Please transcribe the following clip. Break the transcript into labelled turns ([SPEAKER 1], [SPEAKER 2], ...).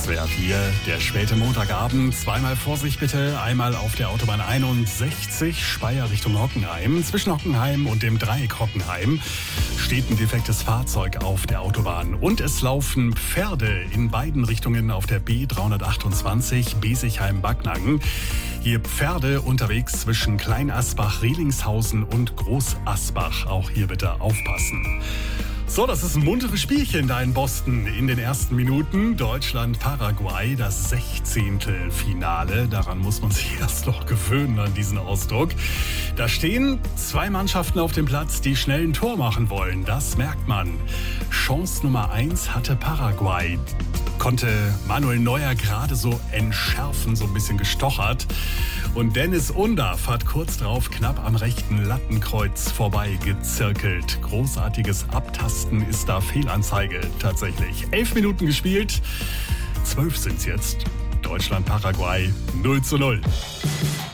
[SPEAKER 1] SWR 4, der späte Montagabend. Zweimal Vorsicht bitte. Einmal auf der Autobahn 61, Speyer Richtung Hockenheim. Zwischen Hockenheim und dem Dreieck Hockenheim steht ein defektes Fahrzeug auf der Autobahn. Und es laufen Pferde in beiden Richtungen auf der B328 Besigheim-Backnang. Hier Pferde unterwegs zwischen Kleinasbach, Rehlingshausen und Großasbach. Auch hier bitte aufpassen. So, das ist ein munteres Spielchen da in Boston in den ersten Minuten. Deutschland-Paraguay, das 16. Finale. Daran muss man sich erst noch gewöhnen, an diesen Ausdruck. Da stehen zwei Mannschaften auf dem Platz, die schnell ein Tor machen wollen. Das merkt man. Chance Nummer 1 hatte Paraguay. Konnte Manuel Neuer gerade so entschärfen, so ein bisschen gestochert. Und Dennis Undaff hat kurz drauf knapp am rechten Lattenkreuz vorbei gezirkelt. Großartiges Abtasten ist da Fehlanzeige tatsächlich. 11 Minuten gespielt, 12 sind's jetzt. Deutschland-Paraguay 0:0.